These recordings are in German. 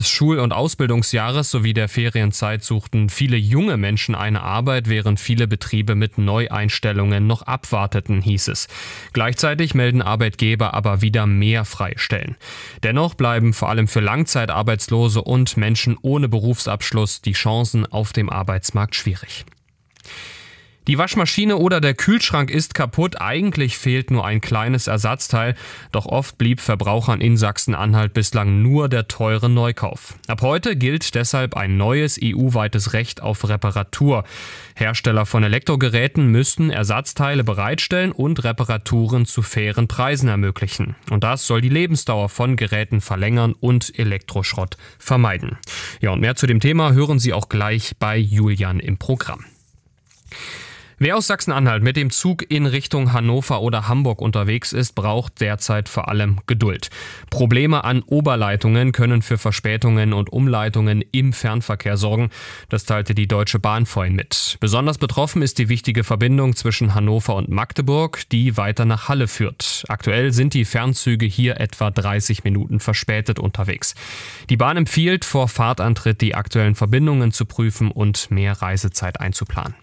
Des Schul- und Ausbildungsjahres sowie der Ferienzeit suchten viele junge Menschen eine Arbeit, während viele Betriebe mit Neueinstellungen noch abwarteten, hieß es. Gleichzeitig melden Arbeitgeber aber wieder mehr freie Stellen. Dennoch bleiben vor allem für Langzeitarbeitslose und Menschen ohne Berufsabschluss die Chancen auf dem Arbeitsmarkt schwierig. Die Waschmaschine oder der Kühlschrank ist kaputt, eigentlich fehlt nur ein kleines Ersatzteil, doch oft blieb Verbrauchern in Sachsen-Anhalt bislang nur der teure Neukauf. Ab heute gilt deshalb ein neues EU-weites Recht auf Reparatur. Hersteller von Elektrogeräten müssten Ersatzteile bereitstellen und Reparaturen zu fairen Preisen ermöglichen. Und das soll die Lebensdauer von Geräten verlängern und Elektroschrott vermeiden. Ja, und mehr zu dem Thema hören Sie auch gleich bei Julian im Programm. Wer aus Sachsen-Anhalt mit dem Zug in Richtung Hannover oder Hamburg unterwegs ist, braucht derzeit vor allem Geduld. Probleme an Oberleitungen können für Verspätungen und Umleitungen im Fernverkehr sorgen. Das teilte die Deutsche Bahn vorhin mit. Besonders betroffen ist die wichtige Verbindung zwischen Hannover und Magdeburg, die weiter nach Halle führt. Aktuell sind die Fernzüge hier etwa 30 Minuten verspätet unterwegs. Die Bahn empfiehlt, vor Fahrtantritt die aktuellen Verbindungen zu prüfen und mehr Reisezeit einzuplanen.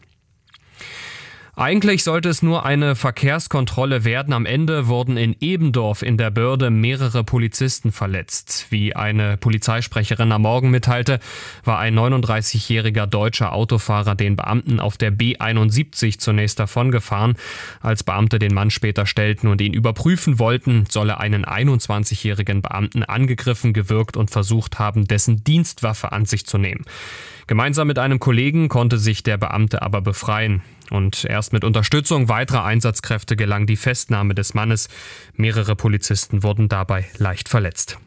Eigentlich sollte es nur eine Verkehrskontrolle werden. Am Ende wurden in Ebendorf in der Börde mehrere Polizisten verletzt. Wie eine Polizeisprecherin am Morgen mitteilte, war ein 39-jähriger deutscher Autofahrer den Beamten auf der B71 zunächst davongefahren. Als Beamte den Mann später stellten und ihn überprüfen wollten, soll er einen 21-jährigen Beamten angegriffen, gewürgt und versucht haben, dessen Dienstwaffe an sich zu nehmen. Gemeinsam mit einem Kollegen konnte sich der Beamte aber befreien. Und erst mit Unterstützung weiterer Einsatzkräfte gelang die Festnahme des Mannes. Mehrere Polizisten wurden dabei leicht verletzt.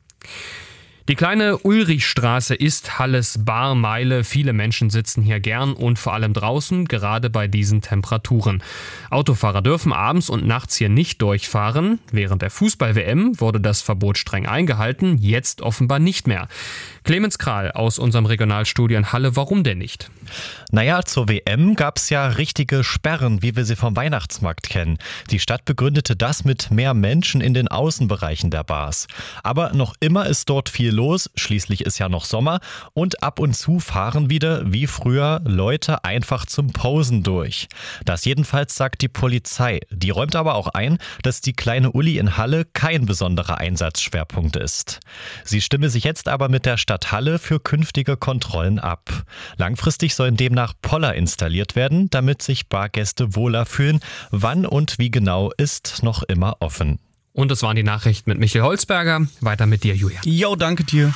Die kleine Ulrichstraße ist Halles Barmeile. Viele Menschen sitzen hier gern und vor allem draußen, gerade bei diesen Temperaturen. Autofahrer dürfen abends und nachts hier nicht durchfahren. Während der Fußball-WM wurde das Verbot streng eingehalten, jetzt offenbar nicht mehr. Clemens Kral aus unserem Regionalstudio in Halle, warum denn nicht? Naja, zur WM gab's ja richtige Sperren, wie wir sie vom Weihnachtsmarkt kennen. Die Stadt begründete das mit mehr Menschen in den Außenbereichen der Bars. Aber noch immer ist dort viel los, schließlich ist ja noch Sommer und ab und zu fahren wieder, wie früher, Leute einfach zum Posen durch. Das jedenfalls sagt die Polizei. Die räumt aber auch ein, dass die kleine Uli in Halle kein besonderer Einsatzschwerpunkt ist. Sie stimme sich jetzt aber mit der Stadt Halle für künftige Kontrollen ab. Langfristig sollen demnach Poller installiert werden, damit sich Bargäste wohler fühlen. Wann und wie genau ist noch immer offen. Und das waren die Nachrichten mit Michael Holzberger. Weiter mit dir, Julia. Jo, danke dir.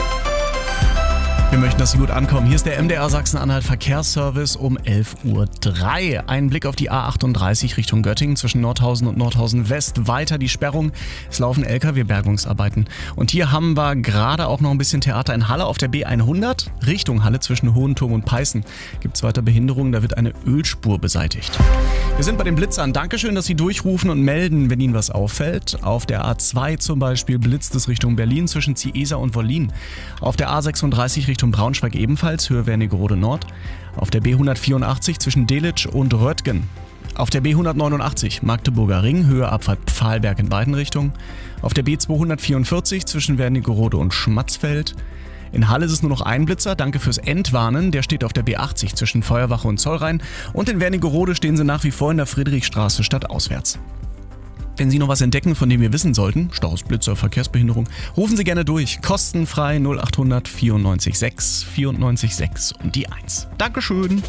Wir möchten, dass Sie gut ankommen. Hier ist der MDR Sachsen-Anhalt Verkehrsservice um 11:03 Uhr. Ein Blick auf die A38 Richtung Göttingen zwischen Nordhausen und Nordhausen West. Weiter die Sperrung. Es laufen LKW-Bergungsarbeiten. Und hier haben wir gerade auch noch ein bisschen Theater in Halle auf der B100 Richtung Halle zwischen Hohenturm und Peißen. Gibt es weiter Behinderungen, da wird eine Ölspur beseitigt. Wir sind bei den Blitzern. Dankeschön, dass Sie durchrufen und melden, wenn Ihnen was auffällt. Auf der A2 zum Beispiel blitzt es Richtung Berlin zwischen Ziesa und Wollin. Auf der A36 Richtung Braunschweig ebenfalls, Höhe Wernigerode Nord. Auf der B184 zwischen Delitzsch und Röttgen. Auf der B189 Magdeburger Ring, Höhe Abfahrt Pfahlberg in beiden Richtungen. Auf der B244 zwischen Wernigerode und Schmatzfeld. In Halle ist es nur noch ein Blitzer, danke fürs Entwarnen. Der steht auf der B80 zwischen Feuerwache und Zollrhein. Und in Wernigerode stehen sie nach wie vor in der Friedrichstraße stadtauswärts. Wenn Sie noch was entdecken, von dem wir wissen sollten, Staus, Blitzer, Verkehrsbehinderung, rufen Sie gerne durch. Kostenfrei 0800 94 6 94 6 und die 1. Dankeschön.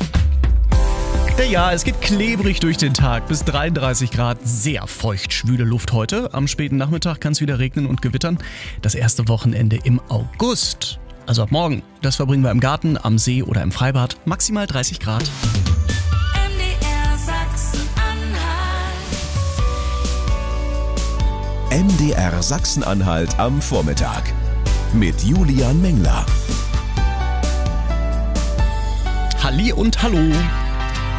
Ja, es geht klebrig durch den Tag. Bis 33 Grad, sehr feucht, schwüle Luft heute. Am späten Nachmittag kann es wieder regnen und gewittern. Das erste Wochenende im August. Also ab morgen. Das verbringen wir im Garten, am See oder im Freibad. Maximal 30 Grad. MDR Sachsen-Anhalt am Vormittag mit Julian Mengler. Halli und hallo.